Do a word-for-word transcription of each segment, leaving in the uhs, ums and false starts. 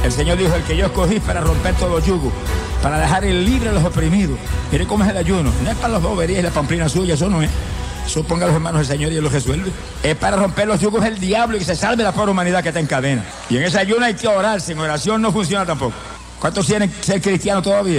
El Señor dijo, el que yo escogí para romper todo yugo, para dejar el libre a los oprimidos. Mire cómo es el ayuno. No es para las boberías y la pamplina suya, eso no es. Eso ponga a los hermanos del Señor y Él los resuelve. Es para romper los yugos del diablo y que se salve la pobre humanidad que está en cadena. Y en ese ayuno hay que orar, sin oración no funciona tampoco. ¿Cuántos quieren ser cristianos todavía?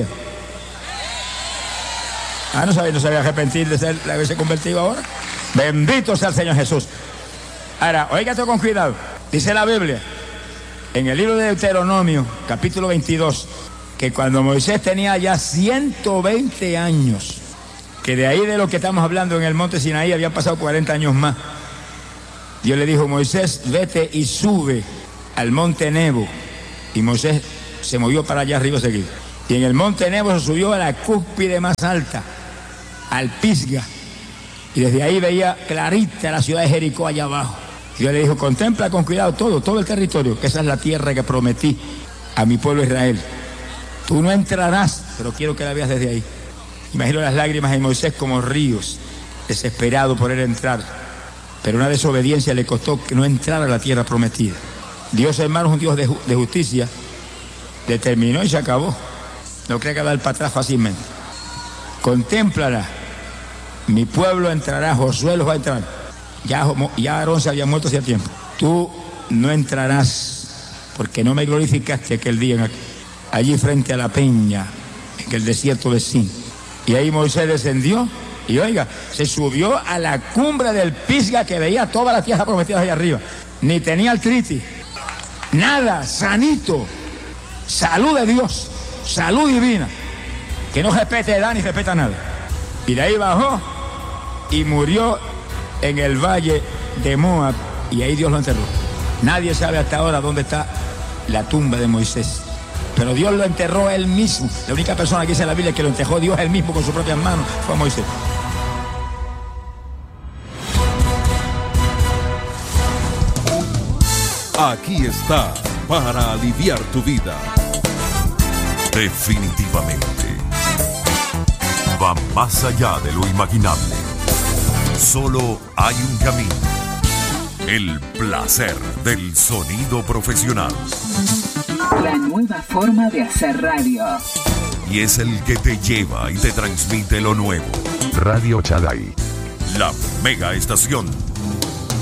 Ah, no sabía, no sabía arrepentir de, ser, de haberse convertido ahora. Bendito sea el Señor Jesús. Ahora, oiga esto con cuidado. Dice la Biblia, en el libro de Deuteronomio, capítulo veintidós, que cuando Moisés tenía ya ciento veinte años, que de ahí de lo que estamos hablando en el monte Sinaí habían pasado cuarenta años más, Dios le dijo, Moisés, vete y sube al monte Nebo. Y Moisés se movió para allá arriba seguido. Y en el monte Nebo se subió a la cúspide más alta, al Pisga. Y desde ahí veía clarita la ciudad de Jericó allá abajo. Y Dios le dijo, contempla con cuidado todo, todo el territorio, que esa es la tierra que prometí a mi pueblo Israel. Tú no entrarás, pero quiero que la veas desde ahí. Imagino las lágrimas de Moisés como ríos, desesperado por él entrar. Pero una desobediencia le costó que no entrara a la tierra prometida. Dios, hermano, es un Dios de, ju de justicia. Determinó y se acabó. No cree que va a dar para atrás fácilmente. Contémplala. Mi pueblo entrará, Josué los va a entrar. Ya, ya Aarón se había muerto hacía tiempo. Tú no entrarás porque no me glorificaste aquel día en, allí frente a la peña, en el desierto de Sin. Y ahí Moisés descendió y oiga, se subió a la cumbre del Pisga que veía toda la tierra prometida allá arriba. Ni tenía artritis, nada, sanito. Salud de Dios, salud divina, que no respete edad ni respeta nada. Y de ahí bajó y murió en el valle de Moab y ahí Dios lo enterró. Nadie sabe hasta ahora dónde está la tumba de Moisés, pero Dios lo enterró él mismo. La única persona que dice en la Biblia que lo enterró Dios él mismo con sus propias manos fue Moisés. Aquí está para aliviar tu vida. Definitivamente va más allá de lo imaginable. Solo hay un camino. El placer del sonido profesional. La nueva forma de hacer radio. Y es el que te lleva y te transmite lo nuevo. Radio Chaday. La mega estación